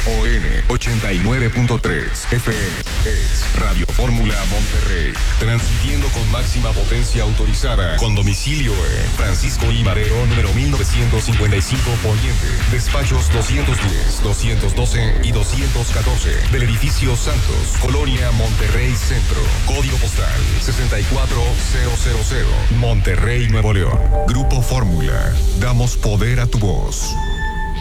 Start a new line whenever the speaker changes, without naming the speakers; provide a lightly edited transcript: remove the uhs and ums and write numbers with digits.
89.3 FM. Es Radio Fórmula Monterrey. Transmitiendo con máxima potencia autorizada. Con domicilio en Francisco I. Madero, número 1955 Poniente. Despachos 210, 212 y 214. Del edificio Santos, Colonia Monterrey Centro. Código postal 64000. Monterrey, Nuevo León. Grupo Fórmula. Damos poder a tu voz.